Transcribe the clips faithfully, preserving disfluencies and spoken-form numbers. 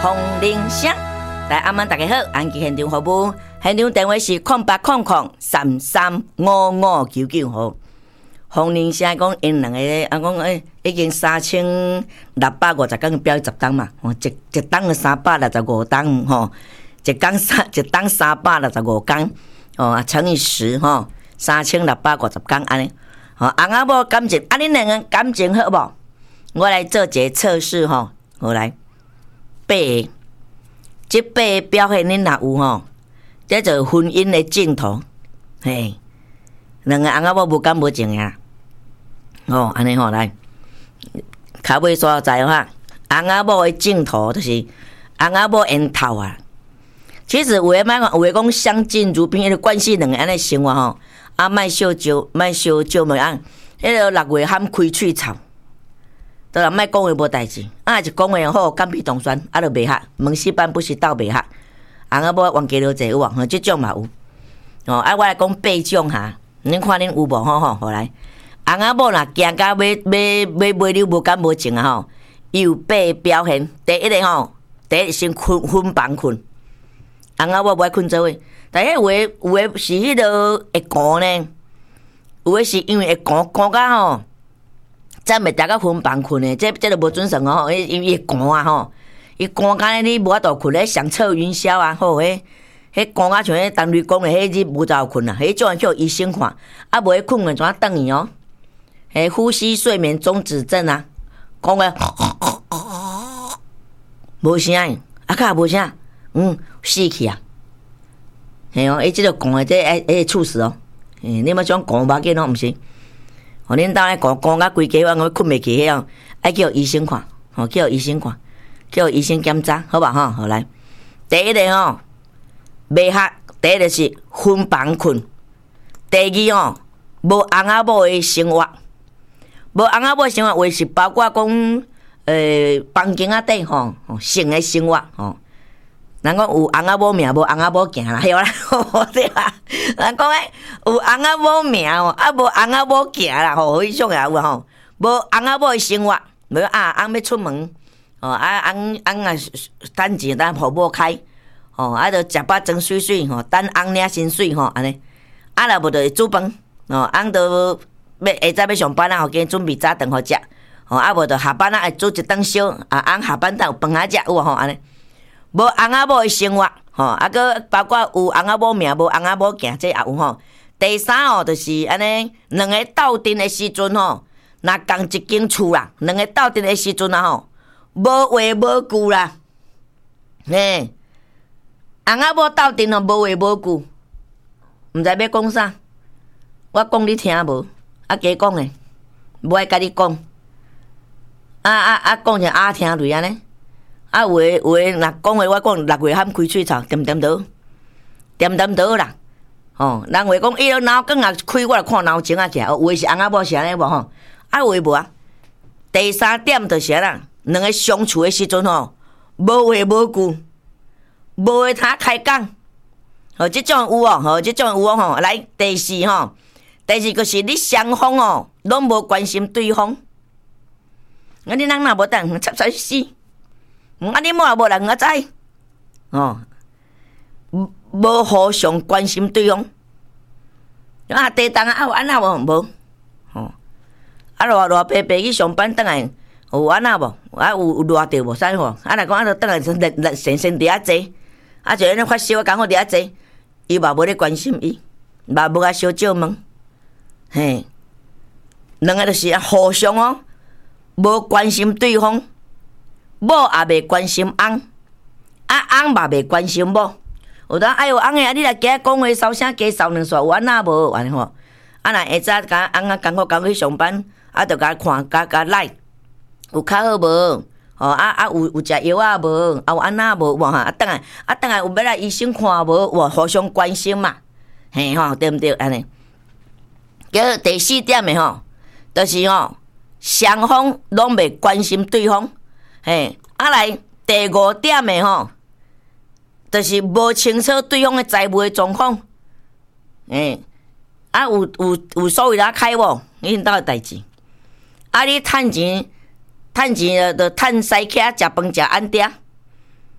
风铃声。来，阿妈大家好，安吉现场服务，现场电话是空八空空三三五五九九号。风铃声讲因两个，啊讲诶，已经三千六百五十天表十档嘛，哦，一一档个三百六十五档吼，一档三一档三百六十五天，哦，乘以十吼，三千六百五十天安尼。哦，翁仔某感情，啊，恁两个感情好无？我来做一个测试吼，我来八个，这八个表现恁若有吼，这就是婚姻的尽头，嘿，两个翁仔某无感无情呀。哦，安尼吼来，脚尾所在哈，翁仔某的镜头就是翁仔某缘头啊。其实有诶莫讲，有诶讲相敬如宾，迄个关系两个安尼生活吼，啊莫烧酒，莫烧酒莫按，迄个六月喊开喙臭，当然莫讲话无代志，啊一讲话好肝脾动酸，啊就袂合，门西班不是斗袂合，翁仔某冤家路济有无？吼，即种嘛有。哦，啊我来讲八种哈，恁看恁有无？吼吼，好来。翁仔某若行到尾尾尾尾了无感无情啊吼，伊有八个表现。第一个吼，第一先困分房困，翁仔某无爱困做伙。但迄有诶有诶是迄落会寒呢，有诶是因为会寒寒甲吼，才袂逐个分房困诶，这这就无准绳哦，因为会寒啊吼，伊寒甲你无法度困咧，响彻云霄啊，吼迄。迄寒啊像迄陈瑞讲诶，迄日无走困啊，迄种叫医生看，啊无迄困诶怎啊等伊哦？诶，呼吸睡眠中止症啊，讲诶，无声诶，啊卡无声，嗯，死去啊！嘿哦，伊即个讲诶，这会会猝死哦。诶，你莫讲讲无要紧哦，毋是？哦，恁兜咧讲讲甲规家我困袂起迄样，爱叫医生看，吼，叫医生看，叫医生检查，好吧？吼，好来，第一个吼，袂合，第一个是分房困，第二吼，无翁仔某诶生活。无翁仔某生活，话是包括讲，呃，房间仔底吼，性的生活吼。人讲有翁仔某命，无翁仔某行啦，对啦，对啦。人讲诶，有翁仔某命哦，啊无翁仔某行啦，吼，迄种也有吼。无翁仔某的生活，无啊，翁要出门，哦啊，翁翁啊，趁钱等互某开，哦，啊，着食饱装水水吼，等翁领薪水吼，安尼。啊，若无着会煮饭，哦，翁着。要下早要上班啊，互今准备早顿互食，吼啊无着下班啊，会煮一顿烧，啊翁下班等有饭啊食有无吼安尼，无翁仔某的生活，吼啊搁包括有翁仔某命，无翁仔某行，这也有吼。第三吼就是安尼，两个斗阵的时阵吼，若共一间厝啦，两个斗阵的时阵啊吼，无话无句啦，嘿，翁仔某斗阵吼无话无句，毋知要讲啥，我讲你听无？啊，加讲诶，无爱甲你讲，啊啊啊，讲者啊听类安尼，啊有诶有诶，若讲诶，我讲六月喊开喙臭，点点倒，点点倒啦，吼，人话讲伊个脑梗啊开，我来看脑前啊起来，有诶是翁仔某是安尼无吼，啊有诶无啊？第三点就是啦，两个相处诶时阵吼，无话无句，无话通开讲，吼，即种有哦，吼，即种有哦，吼，来第四吼。第二个是你双方哦，拢无关心对方。啊，你人若无等，插插死。啊，你某也无人啊知。哦，无互相关心对方。啊，地当啊，有安那无？无。哦，啊，偌偌白白去上班，等来有安那无？啊，有热着无使吼。啊，若讲啊，就等来热热先先伫遐坐，啊，就安尼发烧，刚好伫遐坐，伊嘛无咧关心伊，嘛无甲烧酒问。嘿，两个就是互相哦，无关心对方，某也袂关心翁，啊翁嘛袂关心某。有当哎哟翁诶，啊你来加讲话捎声加捎两煞，有安那无？安尼吼，啊若下早甲翁啊艰苦艰苦去上班，啊着甲看甲甲来，有较好无？吼啊啊有有食药啊无？啊有安那无？无哈啊等下啊等下有要来医生看无？哇互相关心嘛，嘿吼对毋对？安尼。叫第四点的吼，就是吼双方拢袂关心对方，嘿，啊来第五点的吼，就是无清楚对方的财务的状况，嘿，啊有有有所谓啦开无，恁兜的代志，啊你趁钱趁钱就趁西客食饭食安定，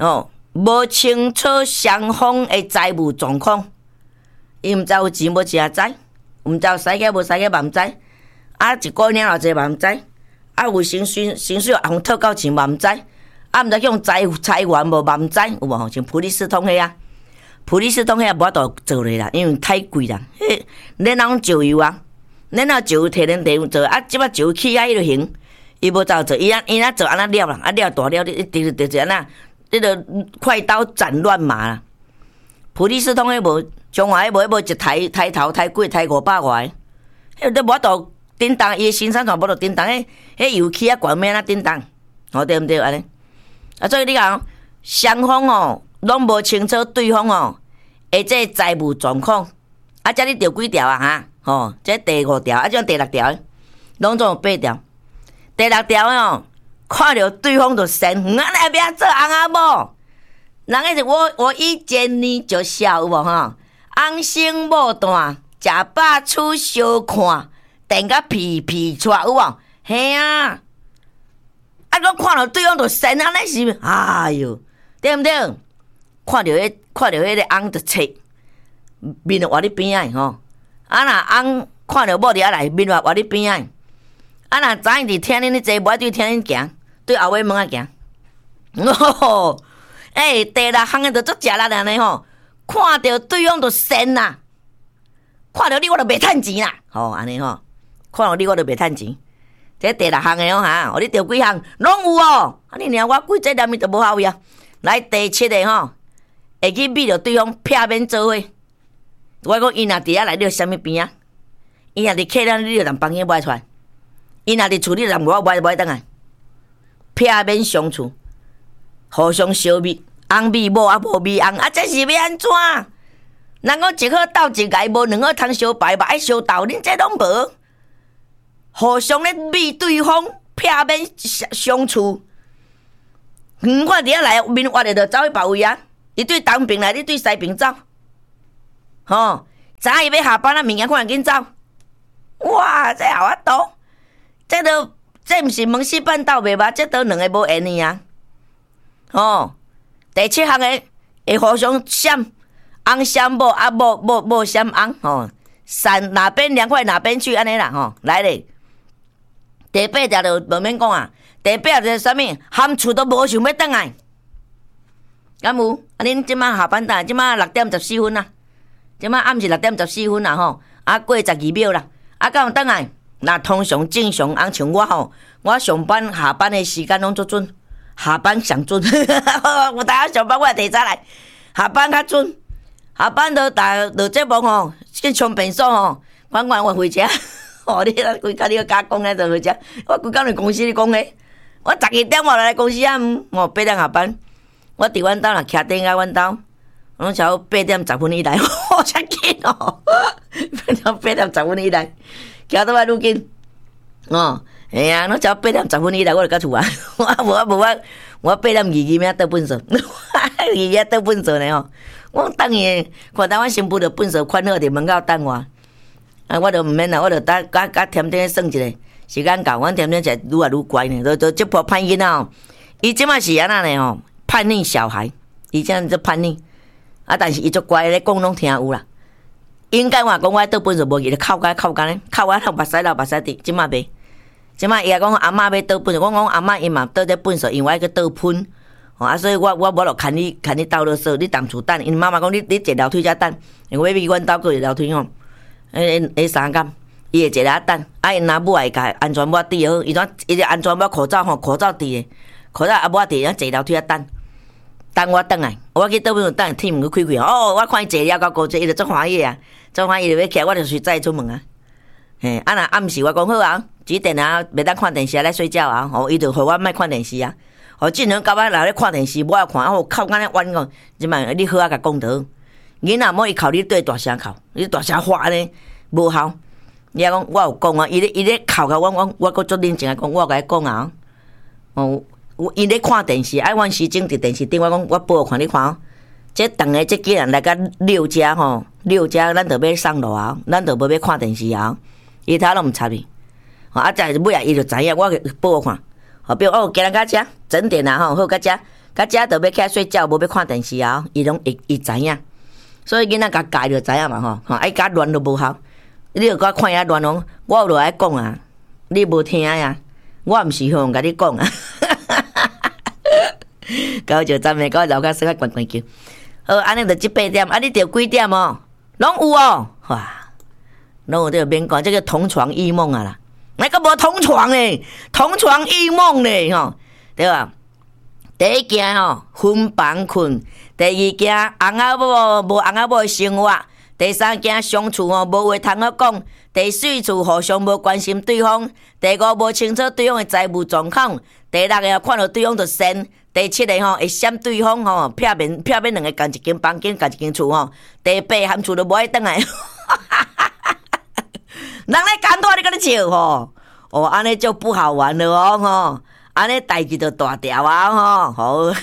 哦，无清楚双方的财务状况，伊毋知有钱无钱也知，毋知有使个无使个嘛毋知，啊一个领偌济嘛毋知，啊有薪水薪水红套到钱嘛毋知，啊毋知用财财源无嘛毋知，有无吼？像普利司通迄啊，普利司通迄啊无法度做咧啦，因为太贵啦。迄恁人石油啊，恁若石油摕恁地做，啊即摆石油起啊伊就行，伊无照做，伊啊伊啊做安那了啦，啊了大了，你直直直安那，你着快刀斩乱麻啦。普利司通迄无，中华迄无，迄无一台台头台贵台五百外，迄都无法度叮当，伊生产线无度叮当，迄迄油气啊悬咩啊叮当，吼对毋对安尼？啊，所以你讲双方哦，拢无清楚对方哦，诶，这财务状况，啊，遮你着几条啊哈？吼，这第五条，啊，种第六条，拢总有八条。第六条哦，看到对方就神，安尼不要做翁仔某。人迄是我我一见你就笑有无吼？翁生某大，食饱出相看，电甲屁屁出有无？嘿啊！啊，我看到对方就神，安尼是，哎哟，对毋对？看到迄看到迄个翁就切，面就活伫边仔吼。啊，若翁看到某伫遐来，面就活伫边仔。啊，若早起伫听恁咧坐，无爱对听恁行，对后尾门仔行。哦，诶，第六项诶，就足食力安尼吼，看到对方就神啦，看到你我就袂趁钱啦，吼安尼吼，看到你我就袂趁钱。这第六项诶吼哈，哦你着几项拢有哦，啊你俩我几这念伊就无效呀。来第七个吼，会去逼着对方撇面做伙。我讲伊若伫遐来，你着啥物边啊？伊若伫客人，你着人房间买出来。伊若伫厝里，人我买买倒来，撇面相处，互相消灭，翁米某啊无米翁，啊这是要安怎？人讲一好斗一个，无两好通相排嘛，爱相斗，恁这拢无，互相咧灭对方，撇面相处。嗯，我伫遐来面活的，就走去别位啊！伊对东边来，你对西边走，吼！早伊要下班啊，物件看紧走。哇，这好法度！这都这毋是门西半道袂吧？这都两个无缘呢啊！哦，第七项诶，会互相闪，翁闪某啊，某某某闪翁，吼，散哪边凉快哪边去安尼啦，吼，来咧。第八条就无免讲啊，第八条是啥物？含厝都无想要转来，敢有？啊，恁即摆下班倒，即摆六点十四分啦，即摆暗时六点十四分啦，吼，啊过十二秒啦，啊敢有转来？那通常正常，翁像我吼，我上班下班的时间拢足准，下班上准。有当下上班我提早来，下班较准。下班都打落节目吼，去充便所吼，款款我回家。哦，你规工你个加工咧就回家，我规工伫公司咧讲诶。我十二点我来公司啊，我八点下班，我伫阮兜若徛顶到阮兜，拢超八点十分以内，好遮紧哦，八点十分以内。行倒来愈紧，哦，哎呀，侬只要八点十分以内，我就到厝啊。我无我无我，我八点二二秒倒本数，二二倒本数呢吼。我等伊，看当我新妇着本数款好伫门口等我，啊，我着毋免啦，我着搭甲甲甜甜算一下，时间到，阮甜甜才愈来愈乖呢，都都即波叛囡仔哦。伊即摆是安那呢吼，叛逆小孩，伊即阵叛逆，啊，但是伊足乖咧，讲拢听有啦。应该话讲，我倒本数无去，就靠甲靠甲咧，靠我头目屎流目屎滴，即摆袂。即摆伊也讲阿嬷要倒本数，我讲阿嬷伊嘛倒这本数，因为我要去倒喷，吼啊，所以我我无落牵你牵你倒垃圾，你当厝等，因妈妈讲你你坐楼梯才等，因为要去阮兜过楼梯吼，诶诶三工，伊会坐咧等，啊因阿母会甲安全帽戴好，伊怎伊个安全帽口罩吼口罩戴诶，口罩阿母戴，啊坐楼梯啊等。等我等来，我去倒本数等，天门去开开哦，我看伊坐了到高坐，伊就足欢喜啊，足欢喜就要起来，我就随载出门啊。嘿，啊若暗时我讲好啊，几点啊，袂当看电视啊，来睡觉啊，吼，伊就互我莫看电视啊，吼，尽量到尾来咧看电视，无爱看，啊，靠干咧冤讲，即摆你好啊，甲讲倒，囡仔莫伊哭，你对大声哭，你大声喊咧无效。你讲我有讲啊，伊咧伊咧哭甲我，我我搁足认真啊讲，我甲伊讲啊，哦。伊咧看电视，爱阮时钟伫电视顶，我讲我报看你看哦。这等下这几人来甲六家吼，六家咱着要上路啊，咱着无要看电视啊。伊头拢毋插伊，吼啊！再尾啊，伊就知影我报看，吼，比如哦，今日到遮整点啊，吼，好到遮， 甲遮就要起来睡觉，无要看电视啊，伊拢会会知影。所以囡仔甲教就知影嘛吼，吼爱甲乱都无效。你著甲看遐乱哦，我有落来讲啊，你无听呀，我毋是向甲你讲啊。高就赞美，高老甲说较悬悬叫。好，安尼就即八点，啊，你着几点哦？拢有哦，哇，拢有这个免讲，这个同床异梦啊啦，那个无同床嘞，同床异梦嘞吼，对吧？第一件吼，分房困；第二件，翁仔某无翁仔某的生活；第三件，相处吼无话通好讲；第四处互相无关心对方；第五无清楚对方的财务状况；第六个看到对方就神。第七个吼会闪对方吼，撇面撇面两个共一间房间，共一间厝吼。第八含厝都无爱倒来，人咧干拖你跟你笑吼，哦安尼就不好玩了哦吼，安尼代志就大条啊吼，好，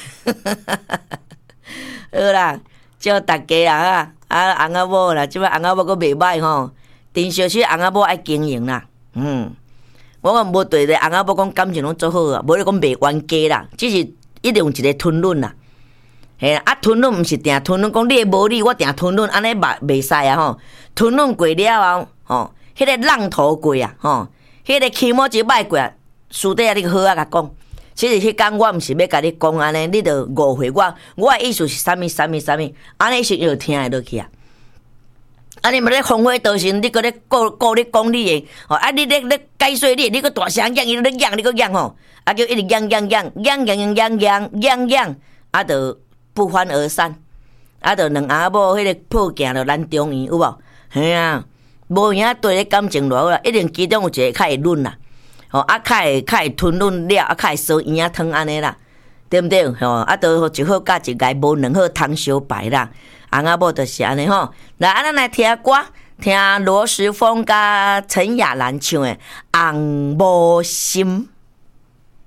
好啦，祝大家啊啊翁仔某啦，即摆翁仔某佫袂歹吼，陈小姐翁仔某爱经营啦，嗯，我讲无对咧，翁仔某讲感情拢做好啊，无咧讲袂冤家啦，只是。一定有一个吞论啦，嘿啊吞论毋是定吞论，讲你无理，我定吞论，安尼袂袂使啊吼。吞论过了后，吼，迄个浪头过啊，吼，迄个起毛就歹过啊，私底下你好啊甲讲。其实迄工我毋是要甲你讲安尼，你着误会我，我的意思是啥物啥物啥物，安尼是要听会落去啊。啊！你咪咧风火道神，你搁咧顾顾咧讲你诶，吼！啊！你咧咧解说你，你搁大声讲，伊咧讲，你搁讲吼，啊！叫一直讲讲讲讲讲讲讲讲讲，啊！就不欢而散，啊！就两阿某迄个破镜就难中圆，有无？嘿啊！无影对咧感情偌好啦，一定其中有一个较会论啦，吼！啊！较会较会吞论了，啊！较会烧圆仔汤安尼啦，对毋对？吼！啊！就一好甲一个无两好汤烧白啦。翁仔某就是安尼吼，来，咱来听歌，听罗时丰甲陈雅兰唱的《红毛心》。